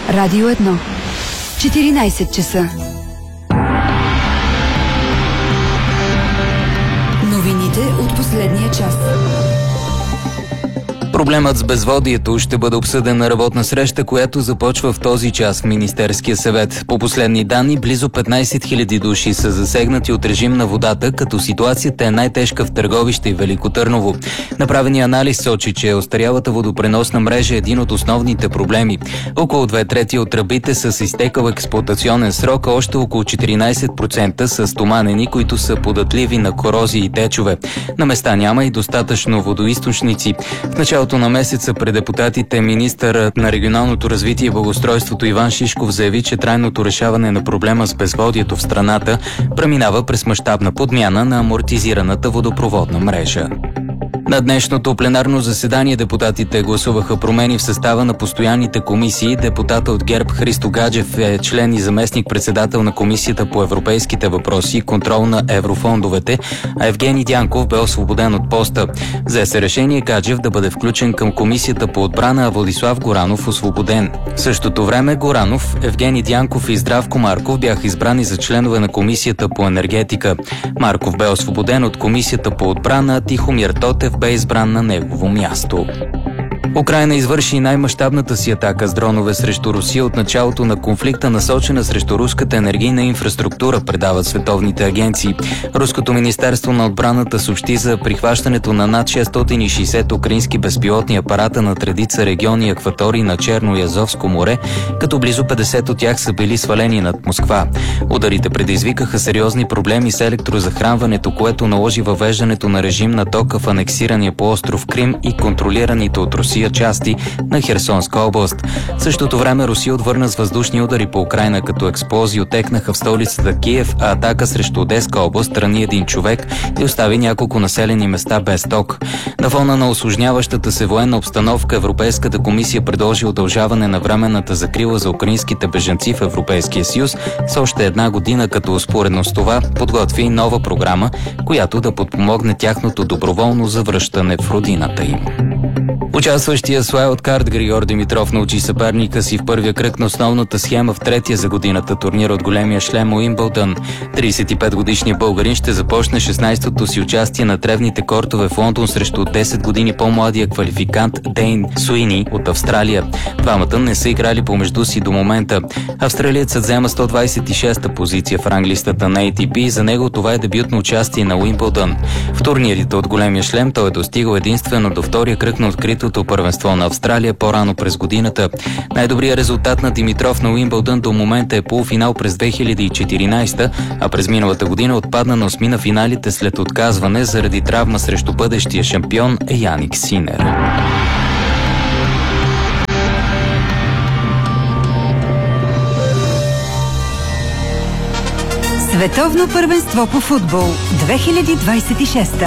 Радио 1. 14 часа. Новините от последния час. Проблемът с безводието ще бъде обсъден на работна среща, която започва в този час в Министерския съвет. По последни данни, близо 15 000 души са засегнати от режим на водата, като ситуацията е най-тежка в Търговище и Велико Търново. Направеният анализ сочи, че остарялата водопреносна мрежа е един от основните проблеми. Около 2/3 от тръбите са с изтекал експлоатационен срок, а още около 14% са стоманени, които са податливи на корозии и течове. На места няма и достатъчно водоизточници. В началото на месеца пред депутатите министър на регионалното развитие и благоустройството Иван Шишков заяви, че трайното решаване на проблема с безводието в страната преминава през мащабна подмяна на амортизираната водопроводна мрежа. На днешното пленарно заседание депутатите гласуваха промени в състава на постоянните комисии. Депутата от ГЕРБ Христо Гаджев е член и заместник-председател на Комисията по европейските въпроси и контрол на еврофондовете, а Евгений Дянков бе освободен от поста. Взе се решение Гаджев да бъде включен към Комисията по отбрана, а Владислав Горанов освободен. В същото време Горанов, Евгений Дянков и Здравко Марков бяха избрани за членове на Комисията по енергетика. Марков бе освободен от Комисията по отбрана, а Тихомир Тотев бе избран на негово място. Украйна извърши най-мащабната си атака с дронове срещу Русия от началото на конфликта, насочена срещу руската енергийна инфраструктура, предават световните агенции. Руското министерство на отбраната съобщи за прихващането на над 660 украински безпилотни апарата на редица региони и акватории на Черно и Азовско море, като близо 50 от тях са били свалени над Москва. Ударите предизвикаха сериозни проблеми с електрозахранването, което наложи въвеждането на режим на тока в анексирания полуостров Крим и контролираните от Русия части на Херсонска област. В същото време Русия отвърна с въздушни удари по Украйна, като експлозии отекнаха в столицата Киев, а атака срещу Одеска област рани един човек и остави няколко населени места без ток. На фона на усложняващата се военна обстановка, Европейската комисия предложи удължаване на временната закрила за украинските бежанци в Европейския съюз с още една година, като успоредно с това подготви нова програма, която да подпомогне тяхното доброволно завръщане в родината им. Участващия с Уайлдкарт Григор Димитров научи съперника си в първия кръг на основната схема в третия за годината турнир от големия шлем Уимбълдън. 35-годишният българин ще започне 16-то си участие на тревните кортове в Лондон срещу 10 години по-младия квалификант Дейн Суини от Австралия. Двамата не са играли помежду си до момента. Австралиецът взема 126-та позиция в ранглистата на ATP и за него това е дебютно участие на Уимбълдън. В турнирите от големия шлем той е достигал единствено до втория кръг на откритото първенство на Австралия по-рано през годината. Най-добрият резултат на Димитров на Уимбълдън до момента е полуфинал през 2014, а през миналата година отпадна на осми на финалите след отказване заради травма срещу бъдещия шампион Яник Синер. Световно първенство по футбол 2026.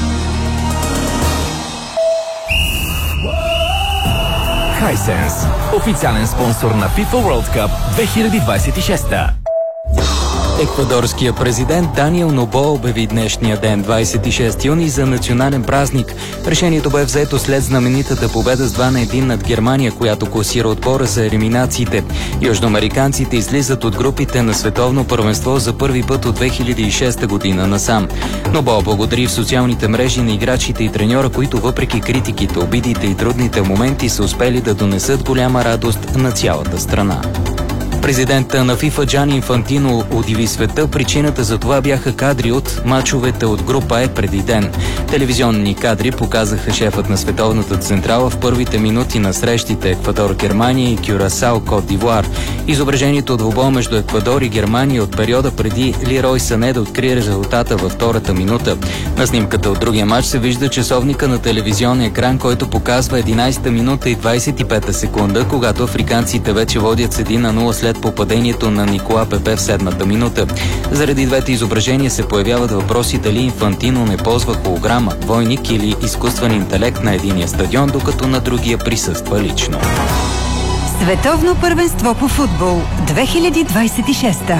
Hisense, официален спонсор на FIFA World Cup 2026. Еквадорският президент Даниел Нобо обяви днешния ден, 26 юни, за национален празник. Решението бе взето след знаменитата победа с 2-1 над Германия, която класира отбора за елиминациите. Южноамериканците излизат от групите на световно първенство за първи път от 2006 година насам. Нобо благодари в социалните мрежи на играчите и треньора, които въпреки критиките, обидите и трудните моменти са успели да донесат голяма радост на цялата страна. Президента на FIFA Джани Инфантино удиви света. Причината за това бяха кадри от мачовете от група Е преди ден. Телевизионни кадри показаха шефът на световната централа в първите минути на срещите Еквадор-Германия и Кюрасао-Кот д'Ивуар. Изображението от двубой между Еквадор и Германия от периода преди Лерой Сане да открие резултата във втората минута. На снимката от другия матч се вижда часовника на телевизионния екран, който показва 11-та минута и 25-та секунда, когато африканците вече водят с 1-0 след попадението на Никола Пепе в 7-та минута. Заради двете изображения се появяват въпроси дали Инфантино не ползва холограма, двойник или изкуствен интелект на единия стадион, докато на другия присъства лично. Световно първенство по футбол 2026.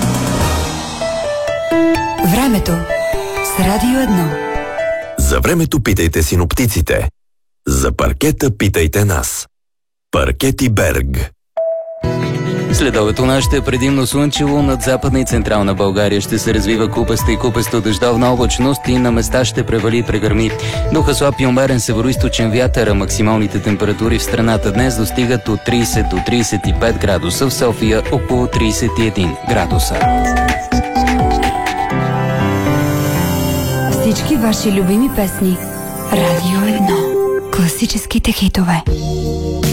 Времето с Радио 1. За времето питайте синоптиците. За паркета питайте нас. Паркети Берг. Следобето нощ ще е предимно слънчево, над Западна и Централна България ще се развива купеста и купесто дъждовна облачност и на места ще превали и прегърми. Духа слаб и умерен североизточен вятър, а максималните температури в страната днес достигат от 30 до 35 градуса, в София около 31 градуса. Всички ваши любими песни. Радио 1. Класическите хитове.